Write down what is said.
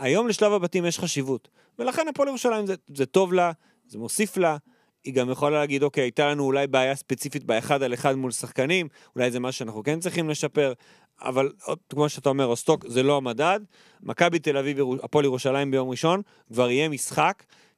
היום לשלב הבתים יש חשיבות, ולכן הפועל ירושלים זה טוב לה, זה מוסיף לה, היא גם יכולה להגיד, אוקיי, הייתה לנו אולי בעיה ספציפית באחד על אחד מול שחקנים, אולי זה מה שאנחנו כן צריכים לשפר, אבל כמו שאתה אומר, רוסטוק זה לא המדד, מכבי תל אביב, הפועל ירושלים ביום ראשון, כבר יהיה משחק